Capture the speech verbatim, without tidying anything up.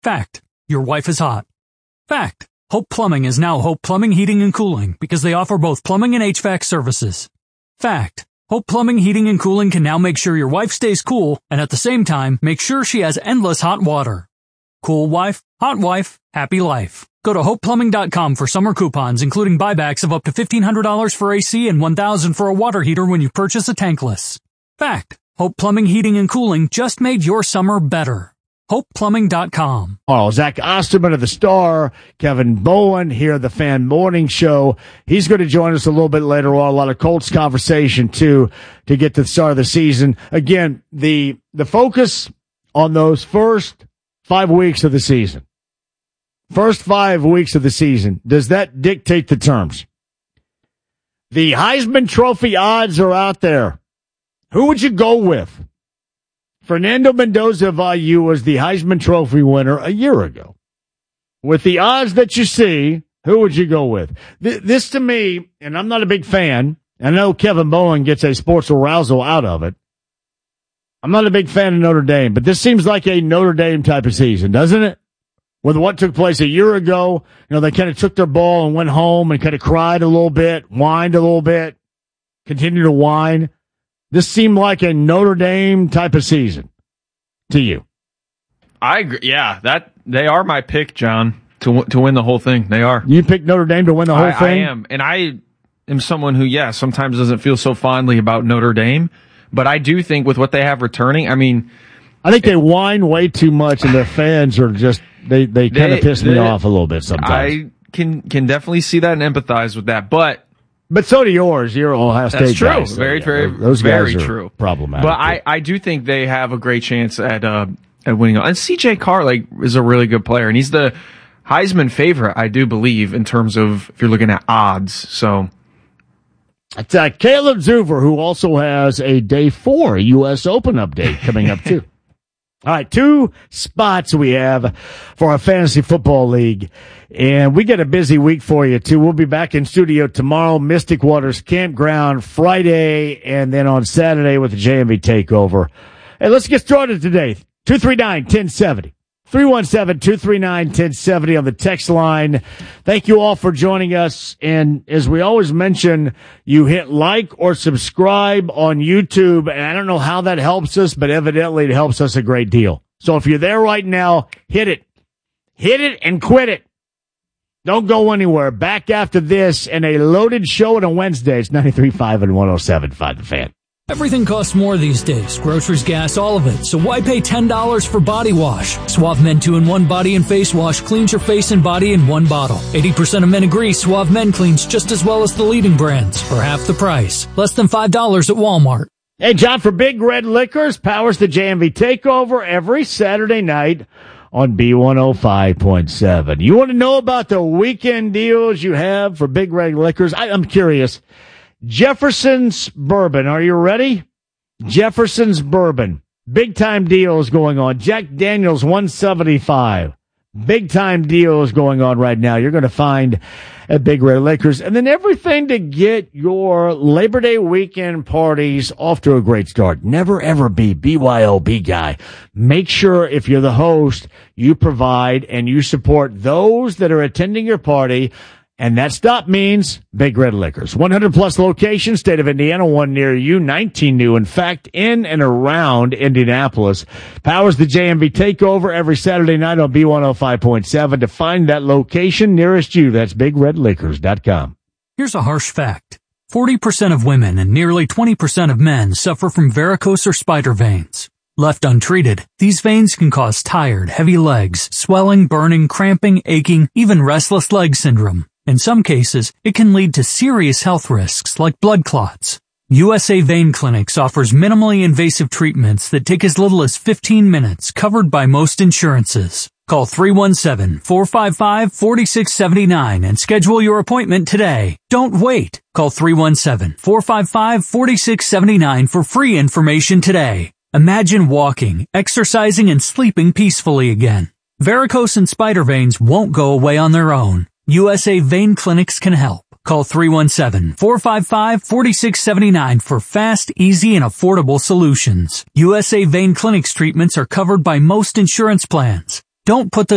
Fact. Your wife is hot. Fact. Hope Plumbing is now Hope Plumbing, Heating, and Cooling because they offer both plumbing and H V A C services. Fact. Hope Plumbing, Heating, and Cooling can now make sure your wife stays cool and at the same time make sure she has endless hot water. Cool wife, hot wife, happy life. Go to hope plumbing dot com for summer coupons, including buybacks of up to fifteen hundred dollars for A C and one thousand dollars for a water heater when you purchase a tankless. Fact. Hope Plumbing, Heating, and Cooling just made your summer better. hope plumbing dot com. Oh, Zach Osterman of the Star, Kevin Bowen here at the Fan Morning Show. He's going to join us a little bit later on. A lot of Colts conversation, too, to get to the start of the season. Again, the the focus on those first five weeks of the season. First five weeks of the season. Does that dictate the terms? The Heisman Trophy odds are out there. Who would you go with? Fernando Mendoza of I U was the Heisman Trophy winner a year ago. With the odds that you see, who would you go with? Th- this to me, and I'm not a big fan, I know Kevin Bowen gets a sports arousal out of it. I'm not a big fan of Notre Dame, but this seems like a Notre Dame type of season, doesn't it? With what took place a year ago, you know, they kind of took their ball and went home and kind of cried a little bit, whined a little bit, continued to whine. This seemed like a Notre Dame type of season to you. I agree. Yeah, that they are my pick, John, to to win the whole thing. They are. You picked Notre Dame to win the whole I, thing? I am, and I am someone who, yeah, sometimes doesn't feel so fondly about Notre Dame, but I do think with what they have returning, I mean, I think they whine way too much, and their fans are just they they kind of piss me they, off a little bit sometimes. I can can definitely see that and empathize with that, but. But so do yours. You're Ohio State That's true. guys, so very, yeah, very, those very guys are true. Problematic. But I, I do think they have a great chance at uh, at winning. And C J Carr like is a really good player, and he's the Heisman favorite, I do believe, in terms of if you're looking at odds. So it's uh, Caleb Zuver, who also has a day four U S Open update coming up too. All right, two spots we have for our fantasy football league, and we got a busy week for you too. We'll be back in studio tomorrow, Mystic Waters Campground Friday, and then on Saturday with the J M V Takeover. Hey, let's get started today. two three nine, one oh seven oh. three one seven, two three nine, one oh seven oh on the text line. Thank you all for joining us. And as we always mention, you hit like or subscribe on YouTube. And I don't know how that helps us, but evidently it helps us a great deal. So if you're there right now, hit it. Hit it and quit it. Don't go anywhere. Back after this and a loaded show on a Wednesday. It's ninety-three point five and one oh seven point five The Fan. Everything costs more these days. Groceries, gas, all of it. So why pay ten dollars for body wash? Suave Men two in one Body and Face Wash cleans your face and body in one bottle. eighty percent of men agree Suave Men cleans just as well as the leading brands for half the price. Less than five dollars at Walmart. Hey, John, for Big Red Liquors, powers the J M V Takeover every Saturday night on B one oh five point seven. You want to know about the weekend deals you have for Big Red Liquors? I, I'm curious. Jefferson's Bourbon. Are you ready? Jefferson's Bourbon. Big time deals going on. Jack Daniel's one seventy-five. Big time deals going on right now. You're going to find at Big Red Liquors. And then everything to get your Labor Day weekend parties off to a great start. Never ever be B Y O B guy. Make sure if you're the host, you provide and you support those that are attending your party. And that stop means Big Red Liquors. one hundred plus locations, state of Indiana, one near you, nineteen new. In fact, in and around Indianapolis. Powers the J M V Takeover every Saturday night on B one oh five point seven. To find that location nearest you, that's big red liquors dot com. Here's a harsh fact. forty percent of women and nearly twenty percent of men suffer from varicose or spider veins. Left untreated, these veins can cause tired, heavy legs, swelling, burning, cramping, aching, even restless leg syndrome. In some cases, it can lead to serious health risks like blood clots. U S A Vein Clinics offers minimally invasive treatments that take as little as fifteen minutes, covered by most insurances. Call three one seven, four five five, four six seven nine and schedule your appointment today. Don't wait. Call three one seven, four five five, four six seven nine for free information today. Imagine walking, exercising, and sleeping peacefully again. Varicose and spider veins won't go away on their own. U S A Vein Clinics can help. Call three one seven, four five five, four six seven nine for fast, easy, and affordable solutions. U S A Vein Clinics treatments are covered by most insurance plans. Don't put the